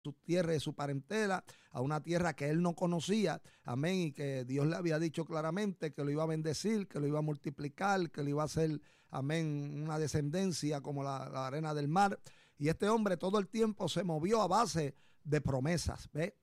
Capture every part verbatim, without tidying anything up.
su tierra y su parentela a una tierra que él no conocía, amén, y que Dios le había dicho claramente que lo iba a bendecir, que lo iba a multiplicar, que lo iba a hacer, amén, una descendencia como la, la arena del mar. Y este hombre todo el tiempo se movió a base de promesas, ¿ve?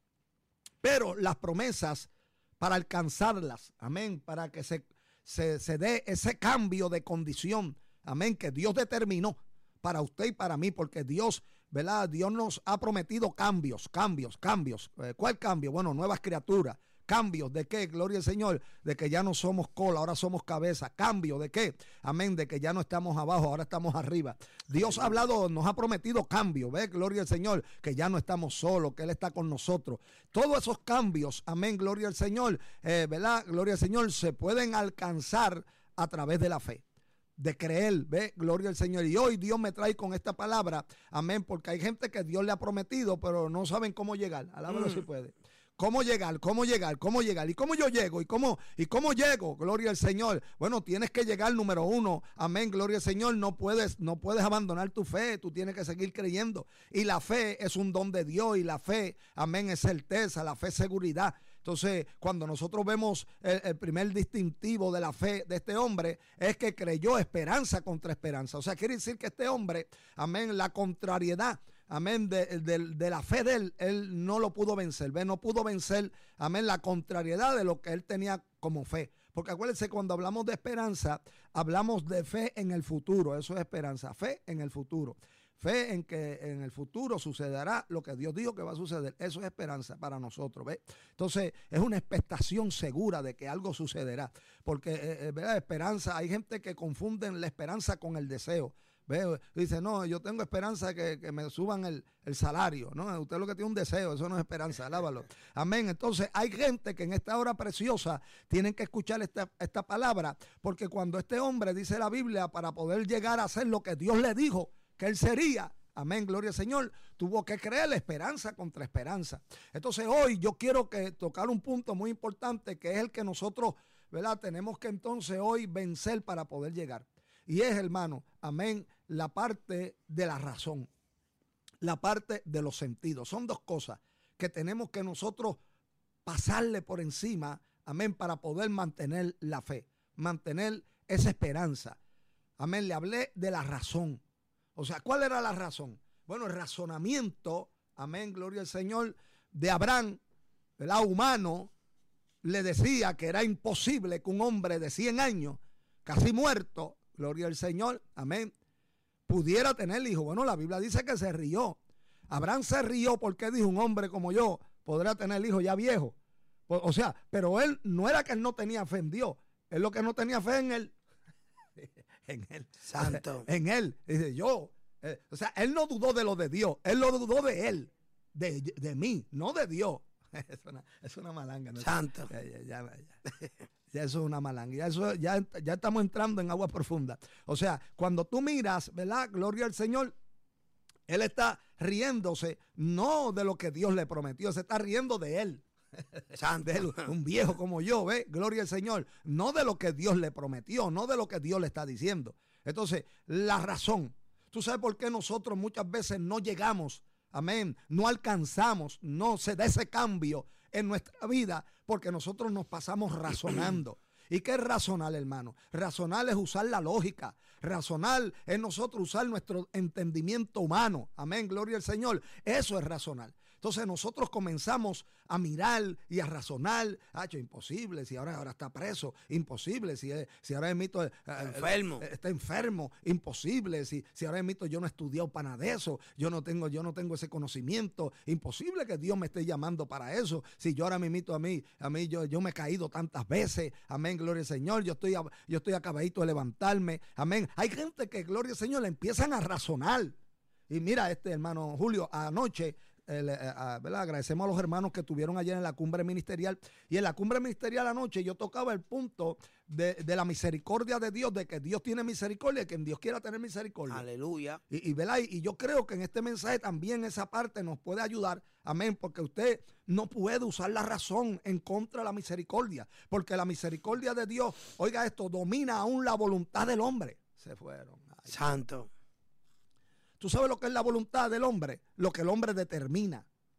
Pero las promesas, para alcanzarlas, amén, para que se, se, se dé ese cambio de condición, amén, que Dios determinó para usted y para mí, porque Dios, ¿verdad? Dios nos ha prometido cambios, cambios, cambios. Eh, ¿Cuál cambio? Bueno, nuevas criaturas. ¿Cambios de qué? Gloria al Señor. De que ya no somos cola, ahora somos cabeza. ¿Cambio de qué? Amén. De que ya no estamos abajo, ahora estamos arriba. Dios ha hablado, nos ha prometido cambio. ¿Ve? Gloria al Señor. Que ya no estamos solos, que Él está con nosotros. Todos esos cambios, amén, gloria al Señor, eh, ¿verdad? Gloria al Señor, se pueden alcanzar a través de la fe. De creer, ve, gloria al Señor. Y hoy Dios me trae con esta palabra, amén, porque hay gente que Dios le ha prometido, pero no saben cómo llegar. Alábalo mm. si puede. ¿Cómo llegar? ¿Cómo llegar? ¿Cómo llegar? ¿Y cómo yo llego? ¿Y cómo, ¿Y cómo llego? Gloria al Señor. Bueno, tienes que llegar número uno. Amén, gloria al Señor. No puedes, no puedes abandonar tu fe. Tú tienes que seguir creyendo. Y la fe es un don de Dios. Y la fe, amén, es certeza. La fe es seguridad. Entonces, cuando nosotros vemos el, el primer distintivo de la fe de este hombre, es que creyó esperanza contra esperanza. O sea, quiere decir que este hombre, amén, la contrariedad, amén, de, de, de la fe de él, él no lo pudo vencer, ¿ve? No pudo vencer, amén, la contrariedad de lo que él tenía como fe. Porque acuérdense, cuando hablamos de esperanza, hablamos de fe en el futuro. Eso es esperanza, fe en el futuro. Fe en que en el futuro sucederá lo que Dios dijo que va a suceder. Eso es esperanza para nosotros, ¿ve? Entonces, es una expectación segura de que algo sucederá. Porque, eh, ¿verdad? Esperanza, hay gente que confunden la esperanza con el deseo. ¿Ve? Dice, no, yo tengo esperanza que, que me suban el, el salario. No, usted lo que tiene un deseo, eso no es esperanza, alábalo. Amén. Entonces, hay gente que en esta hora preciosa tienen que escuchar esta, esta palabra, porque cuando este hombre, dice la Biblia, para poder llegar a hacer lo que Dios le dijo que él sería, amén, gloria al Señor, tuvo que creer esperanza contra esperanza. Entonces hoy yo quiero que tocar un punto muy importante, que es el que nosotros, ¿verdad? Tenemos que entonces hoy vencer para poder llegar. Y es, hermano, amén, la parte de la razón, la parte de los sentidos. Son dos cosas que tenemos que nosotros pasarle por encima, amén, para poder mantener la fe, mantener esa esperanza. Amén, le hablé de la razón. O sea, ¿cuál era la razón? Bueno, el razonamiento, amén, gloria al Señor, de Abraham, ¿verdad? Humano, le decía que era imposible que un hombre de cien años, casi muerto, gloria al Señor, amén, pudiera tener hijos. Bueno, la Biblia dice que se rió. Abraham se rió porque dijo, un hombre como yo podrá tener hijos ya viejo. O sea, pero él no era que él no tenía fe en Dios, él lo que no tenía fe en él. En él, santo, en él, dice yo, eh, o sea, él no dudó de lo de Dios, él lo dudó de él, de, de mí, no de Dios. Es una, es una malanga, ¿no? Santo, ya, ya, ya, ya. Ya eso es una malanga, ya, eso, ya, ya estamos entrando en agua profunda. O sea, cuando tú miras, ¿verdad? Gloria al Señor, él está riéndose no de lo que Dios le prometió, se está riendo de él. De él, un viejo como yo, ¿ve? Gloria al Señor, no de lo que Dios le prometió, no de lo que Dios le está diciendo. Entonces, la razón, ¿tú sabes por qué nosotros muchas veces no llegamos, amén, no alcanzamos, no se da ese cambio en nuestra vida? Porque nosotros nos pasamos razonando. ¿Y qué es razonar, hermano? Razonar es usar la lógica. Razonar es nosotros usar nuestro entendimiento humano. Amén, gloria al Señor. Eso es razonar. Entonces nosotros comenzamos a mirar y a razonar. Ah, imposible, si ahora, ahora está preso. Imposible, si, si ahora emito eh, enfermo. Eh, está enfermo. Imposible, si, si ahora emito yo no he estudiado para nada de eso. Yo no tengo, yo no tengo ese conocimiento. Imposible que Dios me esté llamando para eso. Si yo ahora me imito a mí, a mí yo, yo me he caído tantas veces. Amén. Gloria al Señor, yo estoy, yo estoy acabadito de levantarme, amén. Hay gente que, gloria al Señor, le empiezan a razonar. Y mira, este hermano Julio, anoche, eh, eh, ¿verdad? Agradecemos a los hermanos que estuvieron ayer en la cumbre ministerial. Y en la cumbre ministerial anoche yo tocaba el punto de, de la misericordia de Dios, de que Dios tiene misericordia y que Dios quiera tener misericordia. Aleluya. Y, y, ¿verdad? y, y yo creo que en este mensaje también esa parte nos puede ayudar, amén, porque usted no puede usar la razón en contra de la misericordia, porque la misericordia de Dios, oiga esto, domina aún la voluntad del hombre. Se fueron. Ay, santo. ¿Tú sabes lo que es la voluntad del hombre? Lo que el hombre determina.